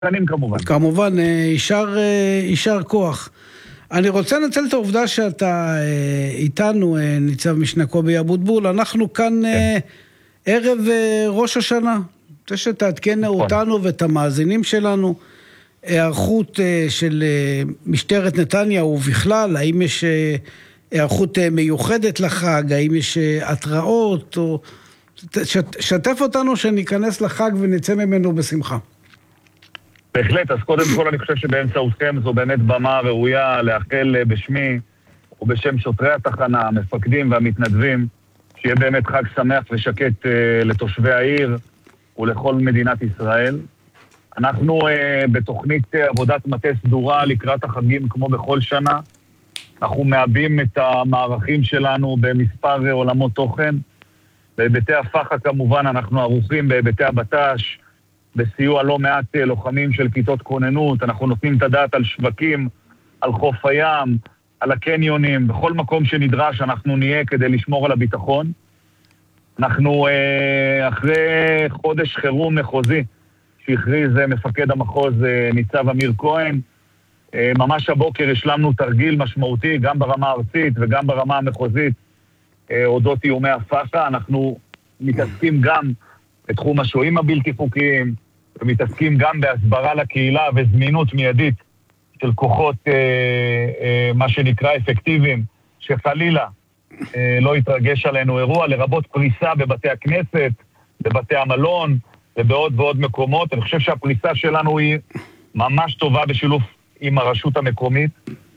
השחקנים כמובן. כמובן, יישר כוח. אני רוצה לנצל את העובדה שאתה איתנו, ניצב משנה קובי אבוטבול, אנחנו כאן ערב ראש השנה. זה שתעדכן אותנו ואת המאזינים שלנו, הערכות של משטרת נתניה ובכלל, האם יש הערכות מיוחדת לחג, האם יש התראות, או... שתף אותנו שניכנס לחג ונצא ממנו בשמחה. בהחלט, אז קודם כל אני חושב שבאמצעותכם זו באמת במה ראויה לאחל בשמי ובשם שוטרי התחנה, המפקדים והמתנדבים, שיהיה באמת חג שמח ושקט לתושבי העיר ולכל מדינת ישראל. אנחנו בתוכנית עבודת מטה סדורה לקראת החגים כמו בכל שנה. אנחנו מאבים את המערכים שלנו במספר עולמות תוכן. בהיבטי הפחה כמובן אנחנו ערוכים בהיבטי הבט"ש, בסיוע לא מעט לוחמים של כיתות כוננות. אנחנו נותנים את הדעת על שווקים, על חוף הים, על הקניונים, בכל מקום שנדרש אנחנו נהיה כדי לשמור על הביטחון. אנחנו אחרי חודש חירום מחוזי שהכריז מפקד המחוז ניצב אמיר כהן, ממש הבוקר השלמנו תרגיל משמעותי גם ברמה הארצית וגם ברמה המחוזית אודות איומי הפחה. אנחנו מתעסקים גם בתחום השוהים הבלתי חוקיים, ומתעסקים גם בהסברה לקהילה וזמינות מיידית של כוחות מה שנקרא אפקטיביים, שחלילה לא יתרגש עלינו אירוע, לרבות פריסה בבתי הכנסת, בבתי המלון ובעוד ועוד מקומות. אני חושב שהפריסה שלנו היא ממש טובה בשילוב עם הרשות המקומית,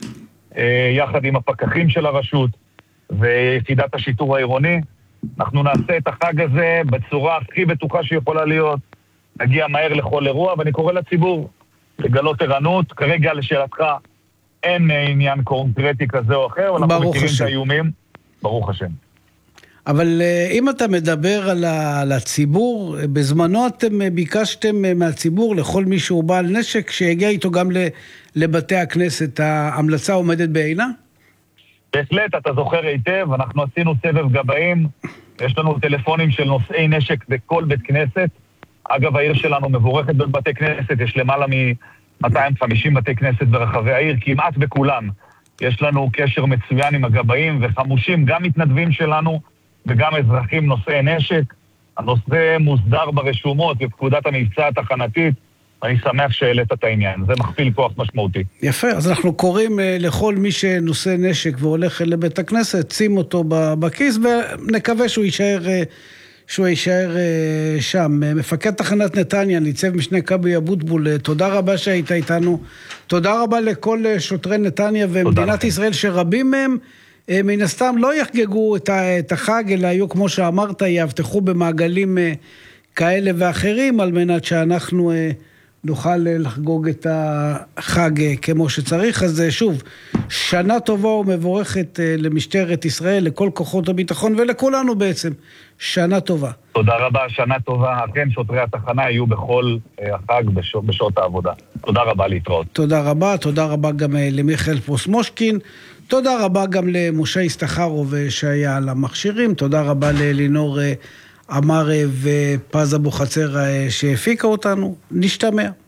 יחד עם הפקחים של הרשות ויחידת השיטור העירוני. אנחנו נעשה את החג הזה בצורה הכי בטוחה שיכולה להיות, נגיע מהר לכל אירוע, ואני קורא לציבור לגלות ערנות. כרגע לשאלתך אין עניין קונקרטי כזה או אחר, אנחנו מכירים את האיומים, ברוך השם. אבל אם אתה מדבר על הציבור, בזמנו אתם ביקשתם מהציבור לכל מי שהוא בעל נשק, שיגיע איתו גם לבתי הכנסת. ההמלצה עומדת בעינה? בהחלט, אתה זוכר היטב, אנחנו עשינו סבב גבאים, יש לנו טלפונים של נושאי נשק בכל בית כנסת. אגב, העיר שלנו מבורכת בבתי כנסת, יש למעלה מ-250 בתי כנסת ברחבי העיר, כמעט בכולם. יש לנו קשר מצוין עם הגבאים וחמושים, גם מתנדבים שלנו וגם אזרחים נושאי נשק. הנושא מוסדר ברשומות בפקודת המבצע התחנתית, ואני שמח שהעלית את העניין, זה מכפיל כוח משמעותי. יפה, אז אנחנו קוראים לכל מי שנושא נשק והולך לבית הכנסת, שים אותו בכיס, ונקווה שהוא יישאר שם. מפקד תחנת נתניה, ניצב משנה קובי אבוטבול, תודה רבה שהיית איתנו, תודה רבה לכל שוטרי נתניה ומדינת ישראל, שרבים מהם מן הסתם לא יחגגו את החג, אלא היו, כמו שאמרת, יבטחו במעגלים כאלה ואחרים, על מנת שאנחנו נוכל לחגוג את החג כמו שצריך. אז שוב, שנה טובה ומבורכת למשטרת ישראל, לכל כוחות הביטחון ולכולנו בעצם. שנה טובה. תודה רבה, שנה טובה. כן, שוטרי התחנה יהיו בכל החג בשעות העבודה. תודה רבה, להתראות. תודה רבה גם למיכאל פרוסמושקין. תודה רבה גם למשה ישתחרוב שהיה על המכשירים. תודה רבה ללינור אמר ופז אבו חצר שהפיקה אותנו. נשתמע.